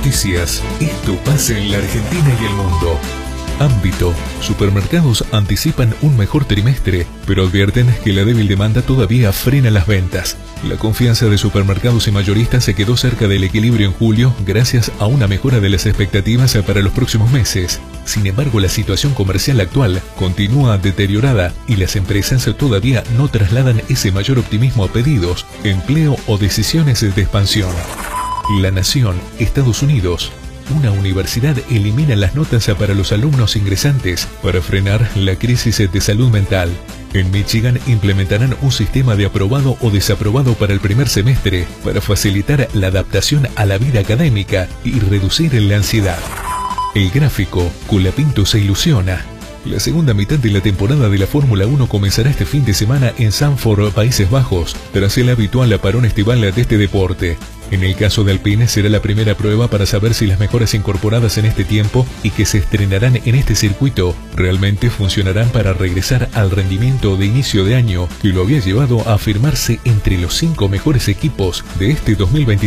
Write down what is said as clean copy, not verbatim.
Noticias. Esto pasa en la Argentina y el mundo. Ámbito. Supermercados anticipan un mejor trimestre, pero advierten que la débil demanda todavía frena las ventas. La confianza de supermercados y mayoristas se quedó cerca del equilibrio en julio gracias a una mejora de las expectativas para los próximos meses. Sin embargo, la situación comercial actual continúa deteriorada y las empresas todavía no trasladan ese mayor optimismo a pedidos, empleo o decisiones de expansión. La Nación, Estados Unidos. Una universidad elimina las notas para los alumnos ingresantes para frenar la crisis de salud mental. En Michigan implementarán un sistema de aprobado o desaprobado para el primer semestre para facilitar la adaptación a la vida académica y reducir la ansiedad. El Gráfico, Colapinto se ilusiona. La segunda mitad de la temporada de la Fórmula 1 comenzará este fin de semana en Zandvoort, Países Bajos, tras el habitual parón estival de este deporte. En el caso de Alpine será la primera prueba para saber si las mejoras incorporadas en este tiempo y que se estrenarán en este circuito realmente funcionarán para regresar al rendimiento de inicio de año que lo había llevado a afirmarse entre los 5 mejores equipos de este 2023.